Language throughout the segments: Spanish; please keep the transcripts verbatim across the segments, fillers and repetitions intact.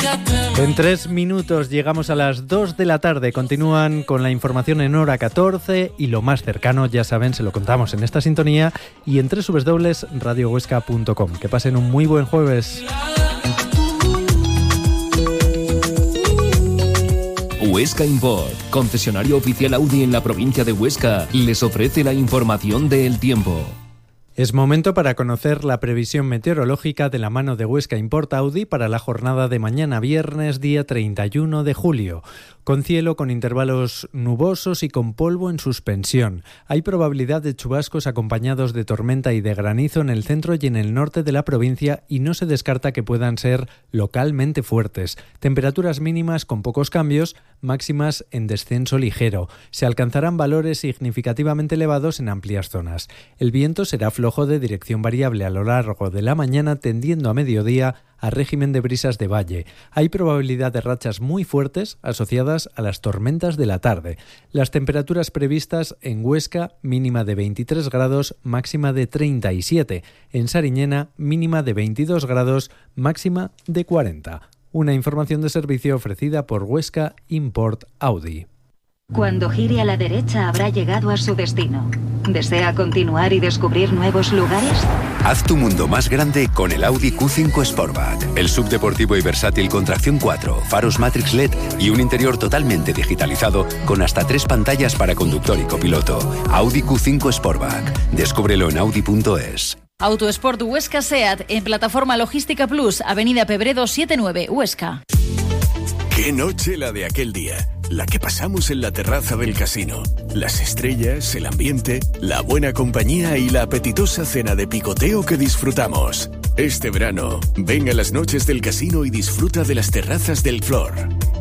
En tres minutos llegamos a las dos de la tarde. Continúan con la información en hora catorce y lo más cercano, ya saben, se lo contamos en esta sintonía y en doble u doble u doble u punto radio huesca punto com. Que pasen un muy buen jueves. Huesca Import, concesionario oficial Audi en la provincia de Huesca, les ofrece la información del tiempo. Es momento para conocer la previsión meteorológica de la mano de Huesca Import Audi para la jornada de mañana viernes, día treinta y uno de julio. Con cielo con intervalos nubosos y con polvo en suspensión. Hay probabilidad de chubascos acompañados de tormenta y de granizo en el centro y en el norte de la provincia y no se descarta que puedan ser localmente fuertes. Temperaturas mínimas con pocos cambios, máximas en descenso ligero. Se alcanzarán valores significativamente elevados en amplias zonas. El viento será flojo de dirección variable a lo largo de la mañana, tendiendo a mediodía a régimen de brisas de valle. Hay probabilidad de rachas muy fuertes asociadas a las tormentas de la tarde. Las temperaturas previstas en Huesca, mínima de veintitrés grados, máxima de treinta y siete. En Sariñena, mínima de veintidós grados, máxima de cuarenta. Una información de servicio ofrecida por Huesca Import Audi. Cuando gire a la derecha habrá llegado a su destino. ¿Desea continuar y descubrir nuevos lugares? Haz tu mundo más grande con el Audi Q cinco Sportback. El subdeportivo y versátil con tracción cuatro, faros Matrix L E D y un interior totalmente digitalizado con hasta tres pantallas para conductor y copiloto. Audi Q cinco Sportback. Descúbrelo en audi punto es. Autosport Huesca SEAT en Plataforma Logística Plus, Avenida Pebredo setenta y nueve, Huesca. ¡Qué noche la de aquel día! La que pasamos en la terraza del casino. Las estrellas, el ambiente, la buena compañía y la apetitosa cena de picoteo que disfrutamos. Este verano, ven a las noches del casino y disfruta de las terrazas del Flor.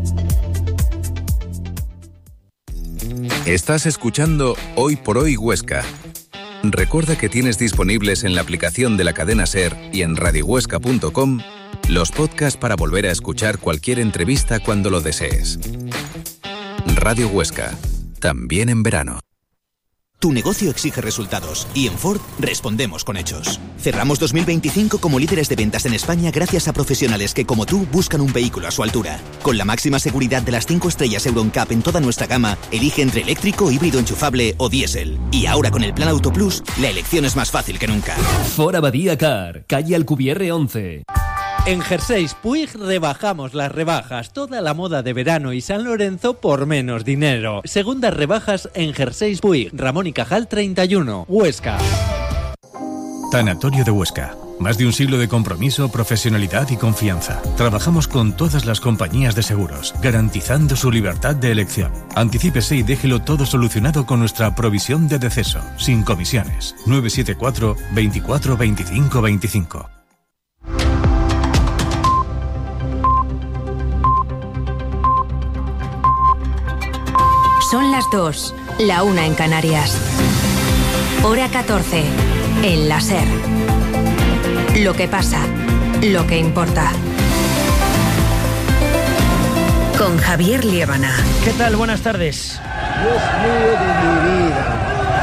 Estás escuchando Hoy por Hoy Huesca. Recuerda que tienes disponibles en la aplicación de la cadena SER y en radio huesca punto com los podcasts para volver a escuchar cualquier entrevista cuando lo desees. Radio Huesca, también en verano. Tu negocio exige resultados y en Ford respondemos con hechos. Cerramos dos mil veinticinco como líderes de ventas en España gracias a profesionales que, como tú, buscan un vehículo a su altura. Con la máxima seguridad de las cinco estrellas Euro N C A P en toda nuestra gama, elige entre eléctrico, híbrido enchufable o diésel. Y ahora con el Plan Auto Plus, la elección es más fácil que nunca. Ford Abadía Car, calle Alcubierre once. En Jerseys Puig rebajamos las rebajas, toda la moda de verano y San Lorenzo por menos dinero. Segundas rebajas en Jerseys Puig, Ramón y Cajal treinta y uno, Huesca. Tanatorio de Huesca. Más de un siglo de compromiso, profesionalidad y confianza. Trabajamos con todas las compañías de seguros, garantizando su libertad de elección. Anticípese y déjelo todo solucionado con nuestra provisión de deceso, sin comisiones. nueve siete cuatro, veinticuatro, veinticinco, veinticinco. Son las dos, la una en Canarias. Hora catorce, en la SER. Lo que pasa, lo que importa. Con Javier Liébana. ¿Qué tal? Buenas tardes. Dios mío de mi vida.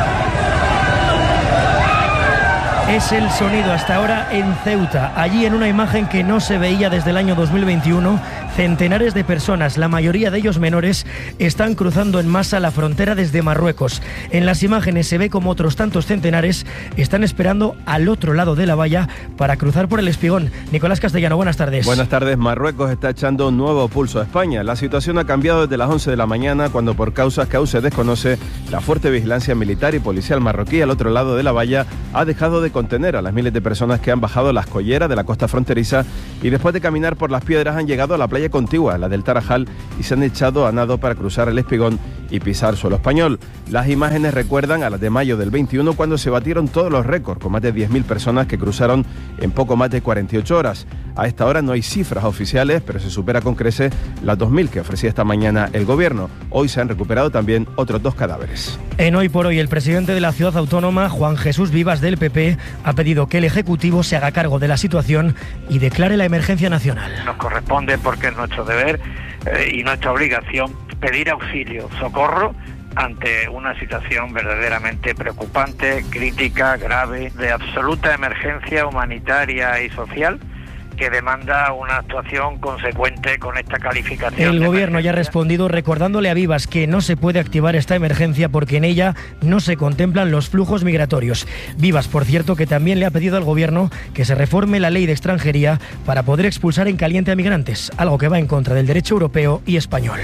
Es el sonido hasta ahora en Ceuta. Allí, en una imagen que no se veía desde el año dos mil veintiuno, centenares de personas, la mayoría de ellos menores, están cruzando en masa la frontera desde Marruecos. En las imágenes se ve como otros tantos centenares están esperando al otro lado de la valla para cruzar por el Espigón. Nicolás Castellano, buenas tardes. Buenas tardes. Marruecos está echando un nuevo pulso a España. La situación ha cambiado desde las once de la mañana, cuando por causas que aún se desconoce, la fuerte vigilancia militar y policial marroquí al otro lado de la valla ha dejado de contener a las miles de personas que han bajado las colleras de la costa fronteriza y después de caminar por las piedras han llegado a la playa contigua, la del Tarajal, y se han echado a nado para cruzar el Espigón y pisar suelo español. Las imágenes recuerdan a las de mayo del veintiuno, cuando se batieron todos los récords, con más de diez mil personas que cruzaron en poco más de cuarenta y ocho horas. A esta hora no hay cifras oficiales, pero se supera con creces las dos mil que ofrecía esta mañana el gobierno. Hoy se han recuperado también otros dos cadáveres. En Hoy por Hoy, el presidente de la ciudad autónoma, Juan Jesús Vivas, del P P, ha pedido que el Ejecutivo se haga cargo de la situación y declare la emergencia nacional. Nos corresponde, porque es nuestro deber eh, y nuestra obligación, pedir auxilio, socorro ante una situación verdaderamente preocupante, crítica, grave, de absoluta emergencia humanitaria y social, que demanda una actuación consecuente con esta calificación. El gobierno ya ha respondido recordándole a Vivas que no se puede activar esta emergencia porque en ella no se contemplan los flujos migratorios. Vivas, por cierto, que también le ha pedido al gobierno que se reforme la ley de extranjería para poder expulsar en caliente a migrantes, algo que va en contra del derecho europeo y español.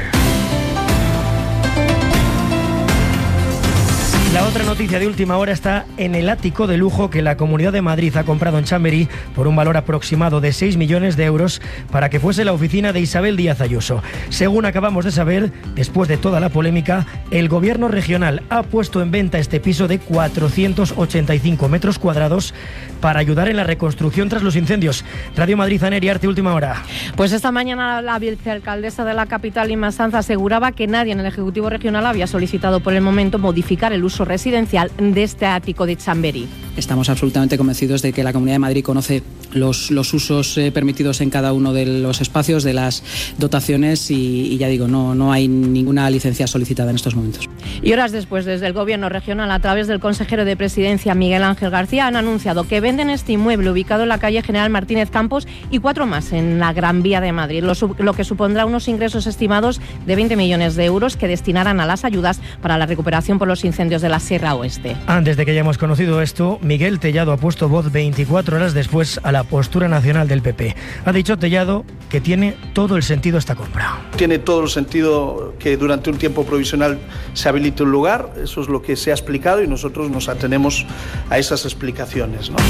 La otra noticia de última hora está en el ático de lujo que la Comunidad de Madrid ha comprado en Chamberí por un valor aproximado de seis millones de euros para que fuese la oficina de Isabel Díaz Ayuso. Según acabamos de saber, después de toda la polémica, el gobierno regional ha puesto en venta este piso de cuatrocientos ochenta y cinco metros cuadrados para ayudar en la reconstrucción tras los incendios. Radio Madrid, Aner y Arte, última hora. Pues esta mañana la vicealcaldesa de la capital, Inma Sanz, aseguraba que nadie en el Ejecutivo Regional había solicitado por el momento modificar el uso residencial de este ático de Chamberí. Estamos absolutamente convencidos de que la Comunidad de Madrid conoce los, los usos eh, permitidos en cada uno de los espacios, de las dotaciones y, y ya digo, no, no hay ninguna licencia solicitada en estos momentos. Y horas después, desde el Gobierno regional, a través del consejero de Presidencia, Miguel Ángel García, han anunciado que venden este inmueble ubicado en la calle General Martínez Campos y cuatro más en la Gran Vía de Madrid, lo, lo que supondrá unos ingresos estimados de veinte millones de euros que destinarán a las ayudas para la recuperación por los incendios de la Sierra Oeste. Antes de que hayamos conocido esto, Miguel Tellado ha puesto voz veinticuatro horas después a la postura nacional del P P. Ha dicho Tellado que tiene todo el sentido esta compra. Tiene todo el sentido que durante un tiempo provisional se habilite un lugar, eso es lo que se ha explicado y nosotros nos atenemos a esas explicaciones, ¿no?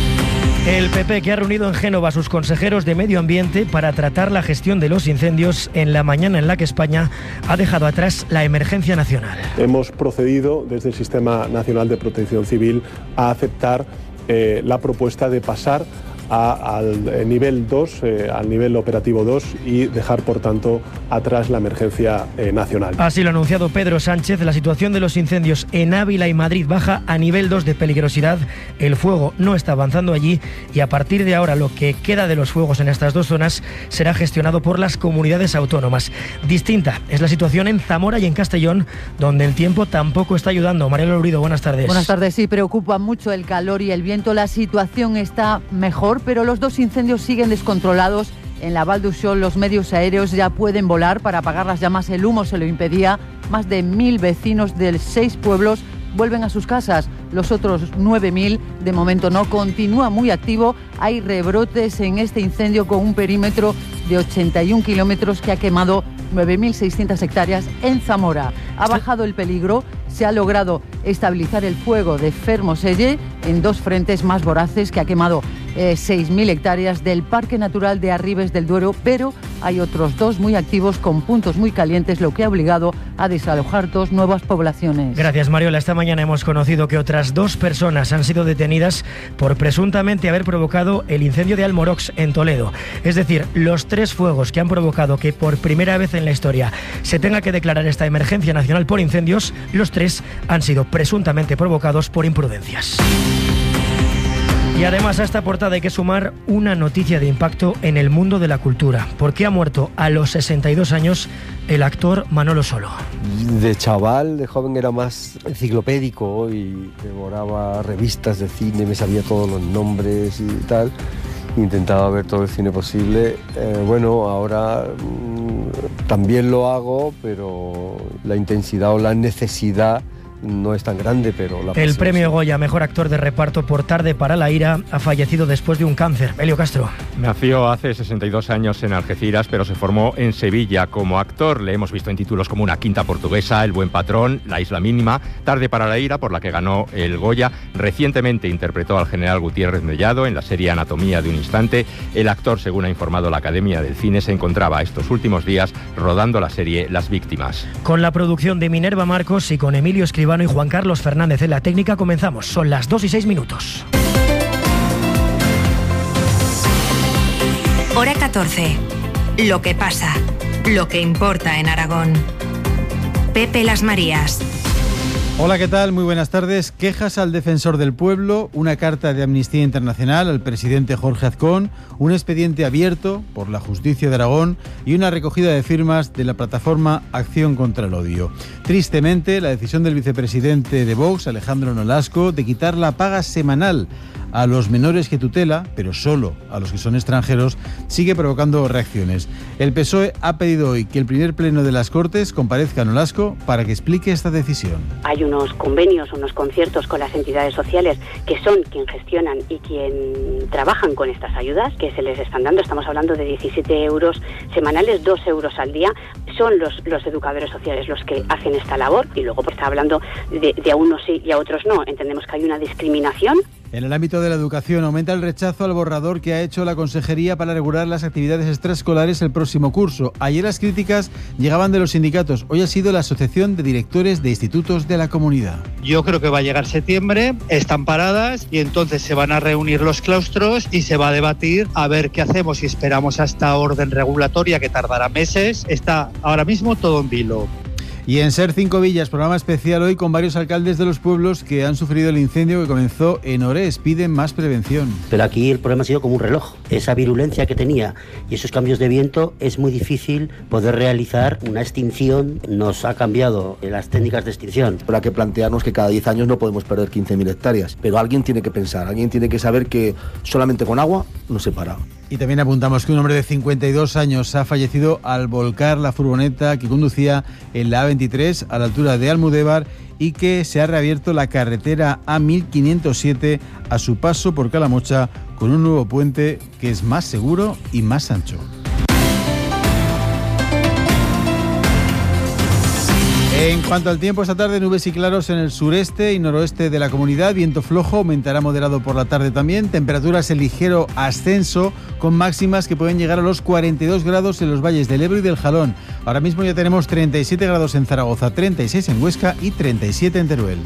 El P P, que ha reunido en Génova a sus consejeros de Medio Ambiente para tratar la gestión de los incendios en la mañana en la que España ha dejado atrás la emergencia nacional. Hemos procedido desde el Sistema Nacional de Protección Civil a aceptar eh, la propuesta de pasar A, al nivel dos, eh, al nivel operativo dos y dejar, por tanto, atrás la emergencia eh, nacional. Así lo ha anunciado Pedro Sánchez. La situación de los incendios en Ávila y Madrid baja a nivel dos de peligrosidad. El fuego no está avanzando allí y a partir de ahora lo que queda de los fuegos en estas dos zonas será gestionado por las comunidades autónomas. Distinta es la situación en Zamora y en Castellón, donde el tiempo tampoco está ayudando. Mariela Lurido, buenas tardes. Buenas tardes. Sí, preocupa mucho el calor y el viento. La situación está mejor, pero los dos incendios siguen descontrolados. En la Val d'Uixó los medios aéreos ya pueden volar para apagar las llamas. El humo se lo impedía. Más de mil vecinos de seis pueblos vuelven a sus casas. Los otros nueve mil de momento no. Continúa muy activo. Hay rebrotes en este incendio con un perímetro de ochenta y un kilómetros que ha quemado nueve mil seiscientas hectáreas en Zamora. Ha bajado el peligro. Se ha logrado estabilizar el fuego de Fermoselle en dos frentes más voraces que ha quemado eh, seis mil hectáreas del Parque Natural de Arribes del Duero, pero hay otros dos muy activos con puntos muy calientes, lo que ha obligado a desalojar dos nuevas poblaciones. Gracias, Mariola. Esta mañana hemos conocido que otras dos personas han sido detenidas por presuntamente haber provocado el incendio de Almorox en Toledo. Es decir, los tres fuegos que han provocado que por primera vez en la historia se tenga que declarar esta emergencia nacional por incendios, los tres han sido presuntamente provocados por imprudencias. Y además a esta portada hay que sumar una noticia de impacto en el mundo de la cultura, porque ha muerto a los sesenta y dos años el actor Manolo Solo. De chaval, de joven era más enciclopédico y devoraba revistas de cine, me sabía todos los nombres y tal. Intentaba ver todo el cine posible. Eh, bueno, ahora mmm, también lo hago, pero la intensidad o la necesidad no es tan grande, pero la El premio Goya, mejor actor de reparto por Tarde para la ira, ha fallecido después de un cáncer. Elio Castro. Nació hace sesenta y dos años en Algeciras, pero se formó en Sevilla como actor. Le hemos visto en títulos como Una quinta portuguesa, El buen patrón, La isla mínima, Tarde para la ira, por la que ganó el Goya. Recientemente interpretó al general Gutiérrez Mellado en la serie Anatomía de un instante. El actor, según ha informado la Academia del Cine, se encontraba estos últimos días rodando la serie Las víctimas. Con la producción de Minerva Marcos y con Emilio Escribano y Juan Carlos Fernández en la técnica, comenzamos. Son las dos y seis minutos. Hora catorce. Lo que pasa, lo que importa en Aragón. Pepe Las Marías. Hola, ¿qué tal? Muy buenas tardes. Quejas al defensor del pueblo, una carta de Amnistía Internacional al presidente Jorge Azcón, un expediente abierto por la Justicia de Aragón y una recogida de firmas de la plataforma Acción contra el Odio. Tristemente, la decisión del vicepresidente de Vox, Alejandro Nolasco, de quitar la paga semanal a los menores que tutela, pero solo a los que son extranjeros, sigue provocando reacciones. El P S O E ha pedido hoy que el primer pleno de las Cortes comparezca Nolasco para que explique esta decisión. Hay unos convenios, unos conciertos con las entidades sociales que son quien gestionan y quien trabajan con estas ayudas que se les están dando. Estamos hablando de diecisiete euros semanales, dos euros al día. Son los, los educadores sociales los que hacen esta labor y luego pues está hablando de, de a unos sí y a otros no. Entendemos que hay una discriminación. En el ámbito de la educación aumenta el rechazo al borrador que ha hecho la Consejería para regular las actividades extraescolares el próximo curso. Ayer las críticas llegaban de los sindicatos. Hoy ha sido la Asociación de Directores de Institutos de la Comunidad. Yo creo que va a llegar septiembre, están paradas y entonces se van a reunir los claustros y se va a debatir a ver qué hacemos. Si esperamos a esta orden regulatoria que tardará meses, está ahora mismo todo en vilo. Y en Ser Cinco Villas, programa especial hoy con varios alcaldes de los pueblos que han sufrido el incendio que comenzó en Orés. Piden más prevención. Pero aquí el problema ha sido como un reloj. Esa virulencia que tenía y esos cambios de viento es muy difícil poder realizar una extinción. Nos ha cambiado las técnicas de extinción. Habrá que plantearnos que cada diez años no podemos perder quince mil hectáreas. Pero alguien tiene que pensar, alguien tiene que saber que solamente con agua no se para. Y también apuntamos que un hombre de cincuenta y dos años ha fallecido al volcar la furgoneta que conducía en la A veintitrés a la altura de Almudévar y que se ha reabierto la carretera A mil quinientos siete a su paso por Calamocha con un nuevo puente que es más seguro y más ancho. En cuanto al tiempo, esta tarde nubes y claros en el sureste y noroeste de la comunidad, viento flojo, aumentará moderado por la tarde también, temperaturas en ligero ascenso con máximas que pueden llegar a los cuarenta y dos grados en los valles del Ebro y del Jalón. Ahora mismo ya tenemos treinta y siete grados en Zaragoza, treinta y seis en Huesca y treinta y siete en Teruel.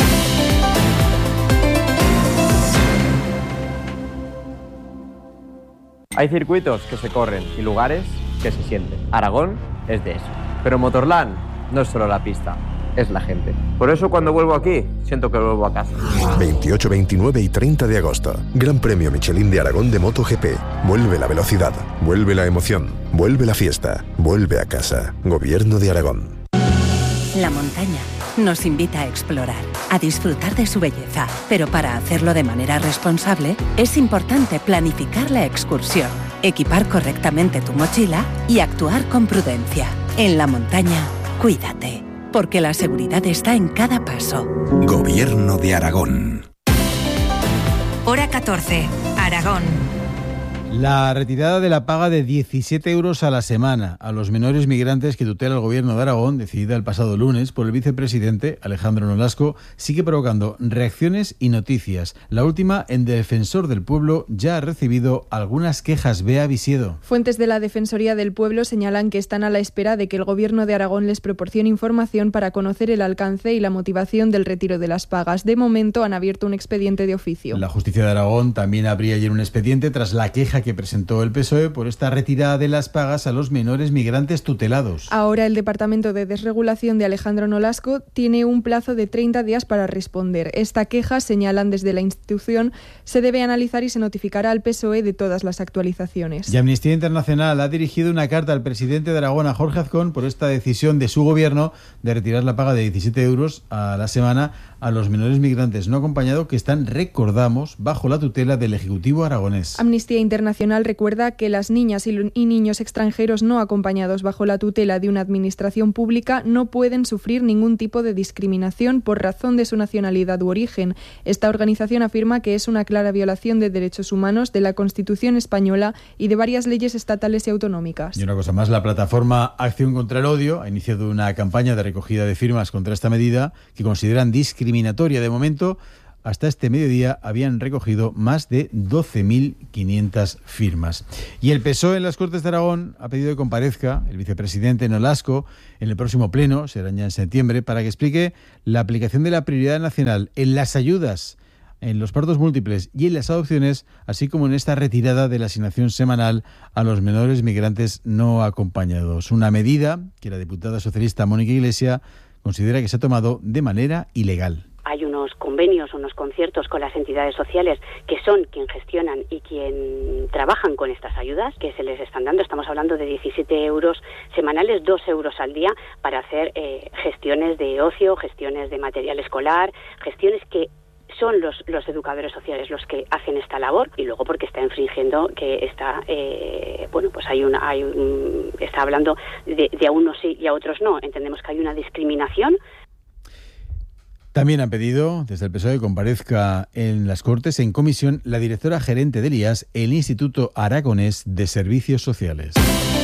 Hay circuitos que se corren y lugares que se sienten. Aragón es de eso. Pero Motorland no es solo la pista, es la gente. Por eso cuando vuelvo aquí, siento que vuelvo a casa. veintiocho, veintinueve y treinta de agosto. Gran Premio Michelin de Aragón de MotoGP. Vuelve la velocidad, vuelve la emoción, vuelve la fiesta, vuelve a casa. Gobierno de Aragón. La montaña nos invita a explorar, a disfrutar de su belleza, pero para hacerlo de manera responsable es importante planificar la excursión, equipar correctamente tu mochila y actuar con prudencia. En la montaña, cuídate, porque la seguridad está en cada paso. Gobierno de Aragón. Hora catorce, Aragón. La retirada de la paga de diecisiete euros a la semana a los menores migrantes que tutela el Gobierno de Aragón, decidida el pasado lunes por el vicepresidente Alejandro Nolasco, sigue provocando reacciones y noticias. La última, en Defensor del Pueblo, ya ha recibido algunas quejas. Bea Visiedo. Fuentes de la Defensoría del Pueblo señalan que están a la espera de que el Gobierno de Aragón les proporcione información para conocer el alcance y la motivación del retiro de las pagas. De momento han abierto un expediente de oficio. La Justicia de Aragón también abría ayer un expediente tras la queja que presentó el P S O E por esta retirada de las pagas a los menores migrantes tutelados. Ahora el Departamento de Desregulación de Alejandro Nolasco tiene un plazo de treinta días para responder. Esta queja, señalan desde la institución, se debe analizar y se notificará al P S O E de todas las actualizaciones. Y Amnistía Internacional ha dirigido una carta al presidente de Aragón, a Jorge Azcón, por esta decisión de su gobierno de retirar la paga de diecisiete euros a la semana a los menores migrantes no acompañados que están, recordamos, bajo la tutela del Ejecutivo aragonés. Amnistía Internacional recuerda que las niñas y niños extranjeros no acompañados bajo la tutela de una administración pública no pueden sufrir ningún tipo de discriminación por razón de su nacionalidad u origen. Esta organización afirma que es una clara violación de derechos humanos, de la Constitución española y de varias leyes estatales y autonómicas. Y una cosa más, la plataforma Acción contra el Odio ha iniciado una campaña de recogida de firmas contra esta medida que consideran discriminatoria. De momento, hasta este mediodía habían recogido más de doce mil quinientas firmas. Y el P S O E en las Cortes de Aragón ha pedido que comparezca el vicepresidente Nolasco en el próximo pleno, será ya en septiembre, para que explique la aplicación de la prioridad nacional en las ayudas, en los partos múltiples y en las adopciones, así como en esta retirada de la asignación semanal a los menores migrantes no acompañados. Una medida que la diputada socialista Mónica Iglesias considera que se ha tomado de manera ilegal. Hay unos convenios, unos conciertos con las entidades sociales que son quien gestionan y quien trabajan con estas ayudas que se les están dando. Estamos hablando de diecisiete euros semanales, dos euros al día para hacer eh, gestiones de ocio, gestiones de material escolar, gestiones que son los, los educadores sociales los que hacen esta labor, y luego porque está infringiendo, que está, eh, bueno, pues hay una, hay un, está hablando de, de a unos sí y a otros no. Entendemos que hay una discriminación. También han pedido desde el P S O E que comparezca en las Cortes en comisión la directora gerente del I A S, el Instituto Aragonés de Servicios Sociales.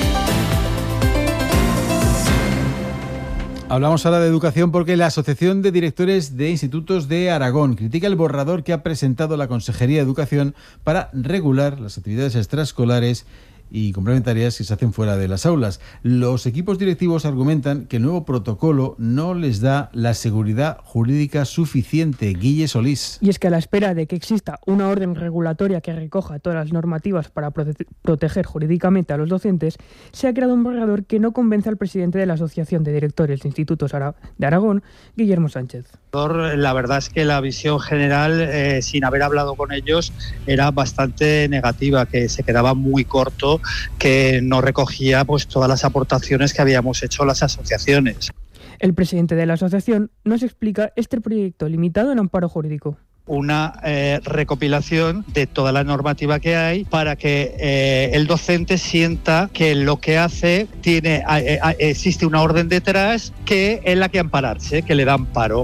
Hablamos ahora de educación porque la Asociación de Directores de Institutos de Aragón critica el borrador que ha presentado la Consejería de Educación para regular las actividades extraescolares y complementarias que se hacen fuera de las aulas. Los equipos directivos argumentan que el nuevo protocolo no les da la seguridad jurídica suficiente. Guille Solís. Y es que a la espera de que exista una orden regulatoria que recoja todas las normativas para prote- proteger jurídicamente a los docentes, se ha creado un borrador que no convence al presidente de la Asociación de Directores de Institutos Ara- de Aragón, Guillermo Sánchez. La verdad es que la visión general, eh, sin haber hablado con ellos, era bastante negativa, que se quedaba muy corto, que no recogía pues todas las aportaciones que habíamos hecho las asociaciones. El presidente de la asociación nos explica este proyecto limitado en amparo jurídico. Una eh, recopilación de toda la normativa que hay para que eh, el docente sienta que lo que hace tiene eh, eh, existe una orden detrás que es la que ampararse, que le da amparo.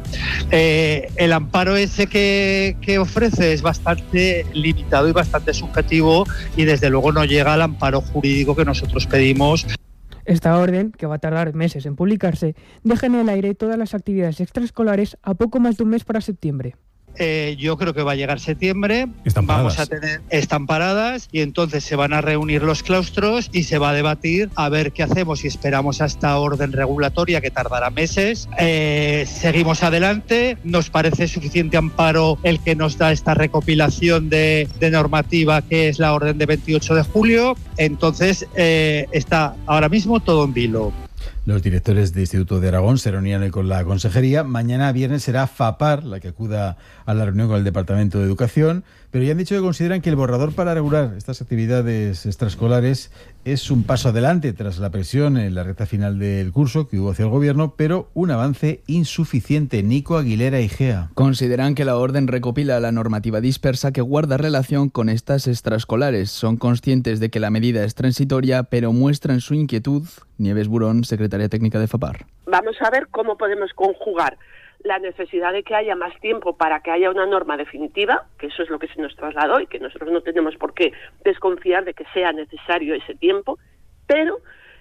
Eh, el amparo ese que, que ofrece es bastante limitado y bastante subjetivo, y desde luego no llega al amparo jurídico que nosotros pedimos. Esta orden, que va a tardar meses en publicarse, deja en el aire todas las actividades extraescolares a poco más de un mes para septiembre. Eh, yo creo que va a llegar septiembre, están vamos paradas. a tener, están paradas, y entonces se van a reunir los claustros y se va a debatir a ver qué hacemos, si esperamos a esta orden regulatoria que tardará meses, eh, seguimos adelante, nos parece suficiente amparo el que nos da esta recopilación de, de normativa que es la orden de veintiocho de julio, entonces eh, está ahora mismo todo en vilo. Los directores de Instituto de Aragón se reunían hoy con la consejería. Mañana viernes será FAPAR la que acuda a la reunión con el Departamento de Educación, pero ya han dicho que consideran que el borrador para regular estas actividades extraescolares es un paso adelante tras la presión en la recta final del curso que hubo hacia el Gobierno, pero un avance insuficiente. Nico Aguilera Igea. Consideran que la orden recopila la normativa dispersa que guarda relación con estas extraescolares. Son conscientes de que la medida es transitoria, pero muestran su inquietud. Nieves Burón, secretaria técnica de FAPAR. Vamos a ver cómo podemos conjugar la necesidad de que haya más tiempo para que haya una norma definitiva, que eso es lo que se nos trasladó y que nosotros no tenemos por qué desconfiar de que sea necesario ese tiempo, pero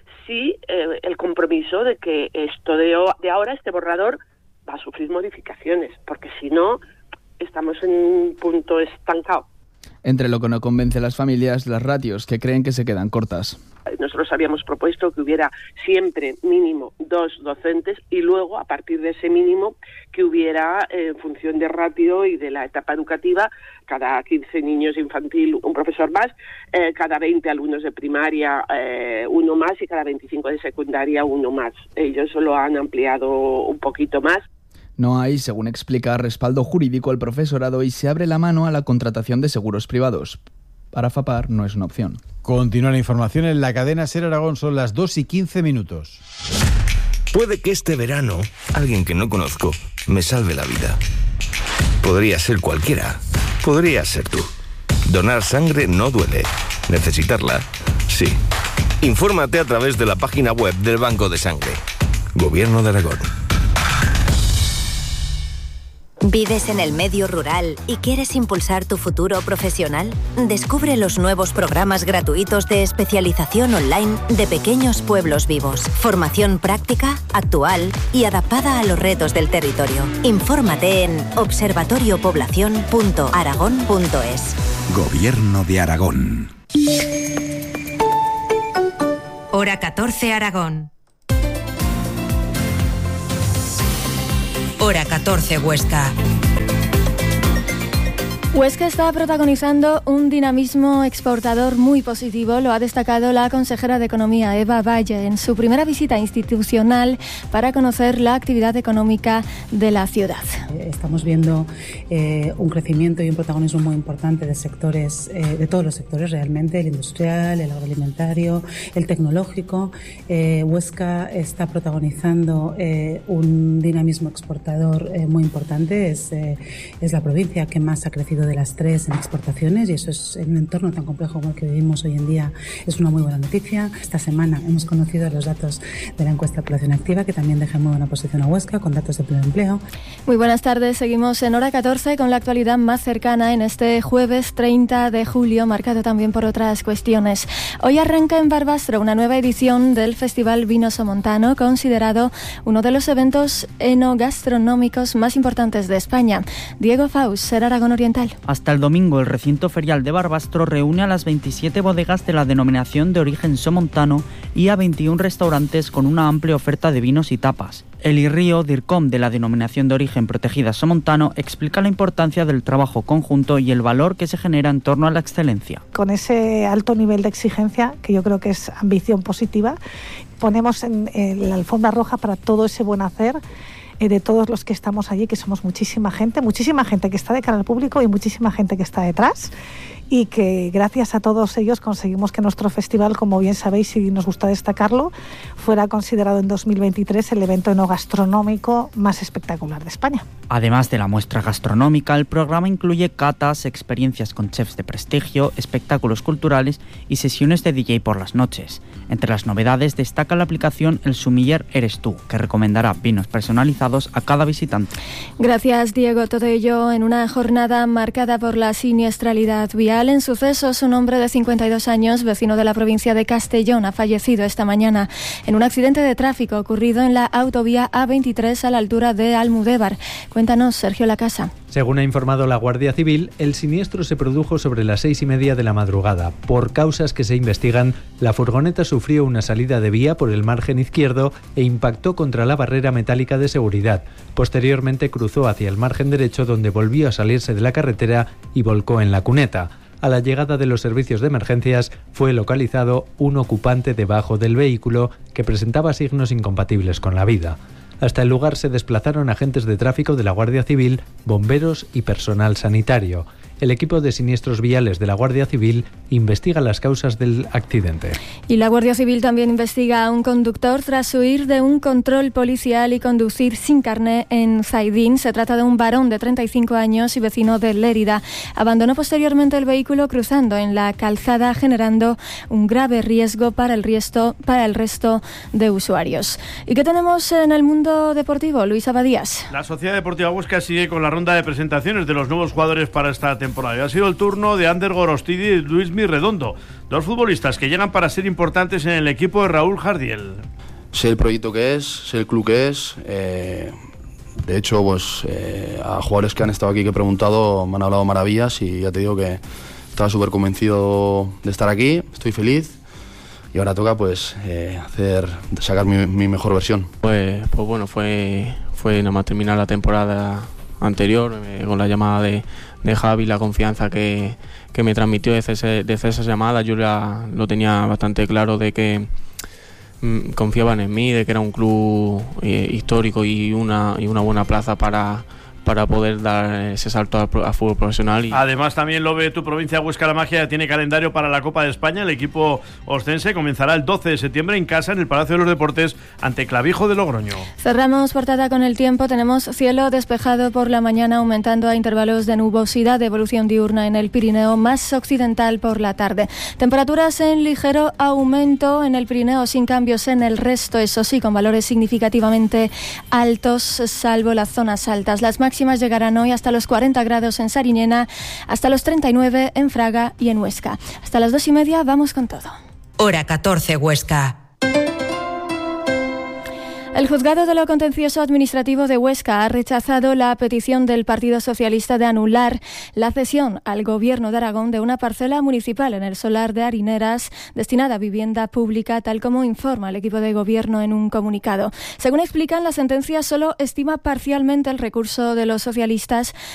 sí eh, el compromiso de que esto de, de ahora, este borrador, va a sufrir modificaciones, porque si no, estamos en un punto estancado. Entre lo que no convence a las familias, las ratios, que creen que se quedan cortas. Nosotros habíamos propuesto que hubiera siempre mínimo dos docentes y luego, a partir de ese mínimo, que hubiera, eh, en función de ratio y de la etapa educativa, cada quince niños infantil un profesor más, eh, cada veinte alumnos de primaria eh, uno más y cada veinticinco de secundaria uno más. Ellos lo han ampliado un poquito más. No hay, según explica, respaldo jurídico al profesorado y se abre la mano a la contratación de seguros privados. Para FAPAR no es una opción. Continúa la información en la cadena SER Aragón, son las dos y quince minutos. Puede que este verano alguien que no conozco me salve la vida. Podría ser cualquiera. Podría ser tú. Donar sangre no duele. Necesitarla, sí. Infórmate a través de la página web del Banco de Sangre. Gobierno de Aragón. ¿Vives en el medio rural y quieres impulsar tu futuro profesional? Descubre los nuevos programas gratuitos de especialización online de Pequeños Pueblos Vivos. Formación práctica, actual y adaptada a los retos del territorio. Infórmate en observatorio población punto aragón punto es. Gobierno de Aragón. Hora catorce Aragón. Hora catorce Huesca. Huesca está protagonizando un dinamismo exportador muy positivo, lo ha destacado la consejera de Economía, Eva Valle, en su primera visita institucional para conocer la actividad económica de la ciudad. Estamos viendo eh, un crecimiento y un protagonismo muy importante de sectores, eh, de todos los sectores realmente, el industrial, el agroalimentario, el tecnológico. Eh, Huesca está protagonizando eh, un dinamismo exportador eh, muy importante, es, eh, es la provincia que más ha crecido de las tres en exportaciones, y eso es en un entorno tan complejo como el que vivimos hoy en día, es una muy buena noticia. Esta semana hemos conocido los datos de la encuesta de población activa, que también deja en muy buena posición a Huesca con datos de pleno empleo. Muy buenas tardes, seguimos en Hora catorce con la actualidad más cercana en este jueves treinta de julio, marcado también por otras cuestiones. Hoy arranca en Barbastro una nueva edición del Festival Vino Somontano, considerado uno de los eventos enogastronómicos más importantes de España. Diego Faus, Ser Aragón Oriental. Hasta el domingo, el recinto ferial de Barbastro reúne a las veintisiete bodegas de la denominación de origen somontano y a veintiún restaurantes con una amplia oferta de vinos y tapas. Eli Río, DIRCOM de la denominación de origen protegida somontano, explica la importancia del trabajo conjunto y el valor que se genera en torno a la excelencia. Con ese alto nivel de exigencia, que yo creo que es ambición positiva, ponemos en, en la alfombra roja para todo ese buen hacer de todos los que estamos allí, que somos muchísima gente, muchísima gente que está de cara al público y muchísima gente que está detrás, y que gracias a todos ellos conseguimos que nuestro festival, como bien sabéis y nos gusta destacarlo, fuera considerado en dos mil veintitrés el evento enogastronómico más espectacular de España. Además de la muestra gastronómica, el programa incluye catas, experiencias con chefs de prestigio, espectáculos culturales y sesiones de D J por las noches. Entre las novedades destaca la aplicación El Sumiller Eres Tú, que recomendará vinos personalizados a cada visitante. Gracias, Diego. Todo ello en una jornada marcada por la siniestralidad vial. En sucesos, un hombre de cincuenta y dos años, vecino de la provincia de Castellón, ha fallecido esta mañana en un accidente de tráfico ocurrido en la autovía A veintitrés a la altura de Almudévar. Cuéntanos, Sergio Lacasa. Según ha informado la Guardia Civil, el siniestro se produjo sobre las seis y media de la madrugada. Por causas que se investigan, la furgoneta sufrió una salida de vía por el margen izquierdo e impactó contra la barrera metálica de seguridad. Posteriormente cruzó hacia el margen derecho, donde volvió a salirse de la carretera y volcó en la cuneta. A la llegada de los servicios de emergencias fue localizado un ocupante debajo del vehículo que presentaba signos incompatibles con la vida. Hasta el lugar se desplazaron agentes de tráfico de la Guardia Civil, bomberos y personal sanitario. El equipo de siniestros viales de la Guardia Civil investiga las causas del accidente. Y la Guardia Civil también investiga a un conductor tras huir de un control policial y conducir sin carné en Zaidín. Se trata de un varón de treinta y cinco años y vecino de Lérida. Abandonó posteriormente el vehículo cruzando en la calzada, generando un grave riesgo para el resto, para el resto de usuarios. ¿Y qué tenemos en el mundo deportivo? Luis Abadías. La Sociedad Deportiva Huesca sigue con la ronda de presentaciones de los nuevos jugadores para esta temporada. Ha sido el turno de Ander Gorostidi y Luismi Redondo, dos futbolistas que llegan para ser importantes en el equipo de Raúl Jardiel. Sé el proyecto que es, sé el club que es. Eh, de hecho, pues eh, a jugadores que han estado aquí que he preguntado me han hablado maravillas y ya te digo que estaba súper convencido de estar aquí, estoy feliz. Y ahora toca pues eh, hacer sacar mi, mi mejor versión. Pues, pues bueno, fue, fue nada más terminar la temporada anterior, eh, con la llamada de, de Javi, la confianza que, que me transmitió desde, ese, desde esa llamada. Yo ya lo tenía bastante claro de que mm, confiaban en mí, de que era un club eh, histórico y una, y una buena plaza para, para poder dar ese salto al, al fútbol profesional. Y... Además también lo ve tu provincia, Huesca La Magia, tiene calendario para la Copa de España. El equipo ostense comenzará el doce de septiembre en casa en el Palacio de los Deportes ante Clavijo de Logroño. Cerramos portada con el tiempo. Tenemos cielo despejado por la mañana, aumentando a intervalos de nubosidad, de evolución diurna en el Pirineo, más occidental por la tarde. Temperaturas en ligero aumento en el Pirineo, sin cambios en el resto, eso sí, con valores significativamente altos, salvo las zonas altas. Las máximas llegarán hoy hasta los cuarenta grados en Sariñena, hasta los treinta y nueve en Fraga y en Huesca. Hasta las dos y media vamos con todo. Hora catorce, Huesca. El Juzgado de lo Contencioso Administrativo de Huesca ha rechazado la petición del Partido Socialista de anular la cesión al Gobierno de Aragón de una parcela municipal en el solar de Harineras destinada a vivienda pública, tal como informa el equipo de Gobierno en un comunicado. Según explican, la sentencia solo estima parcialmente el recurso de los socialistas